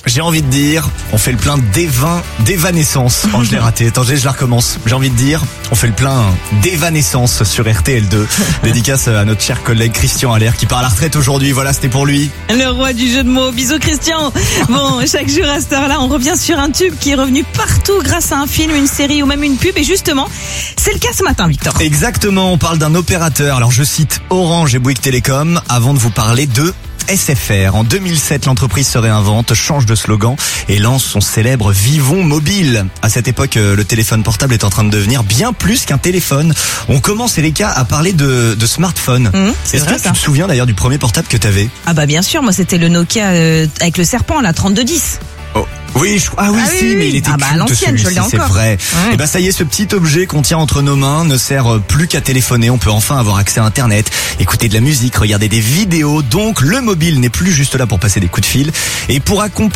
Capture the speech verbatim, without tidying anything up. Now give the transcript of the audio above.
J'ai envie de dire, on fait le plein d'évin, d'évanescence. Oh, je l'ai raté. Attendez, je la recommence. J'ai envie de dire, on fait le plein d'évanescence sur R T L deux. Dédicace à notre cher collègue Christian Allaire qui part à la retraite aujourd'hui. Voilà, c'était pour lui. Le roi du jeu de mots. Bisous Christian. Bon, chaque jour à cette heure-là, on revient sur un tube qui est revenu partout grâce à un film, une série ou même une pub. Et justement, c'est le cas ce matin, Victor. Exactement, on parle d'un opérateur. Alors je cite Orange et Bouygues Télécom avant de vous parler de S F R. En deux mille sept, l'entreprise se réinvente, change de slogan et lance son célèbre Vivons Mobile. À cette époque, le téléphone portable est en train de devenir bien plus qu'un téléphone. On commence, Eleka, à parler de, de smartphone. Mmh, c'est Est-ce vrai, que ça. tu te souviens d'ailleurs du premier portable que t'avais? Ah bah bien sûr, moi c'était le Nokia euh, avec le serpent, la trente-deux dix. Oh. Oui, je... ah oui, Ah si, oui, mais oui. il était Ah bah, à culte, l'ancienne, je celui-ci, l'ai c'est encore. vrai. Ouais. Et bah ça y est, ce petit objet qu'on tient entre nos mains ne sert plus qu'à téléphoner. On peut enfin avoir accès à Internet, écouter de la musique, regarder des vidéos. Donc le mobile n'est plus juste là pour passer des coups de fil et pour accompagner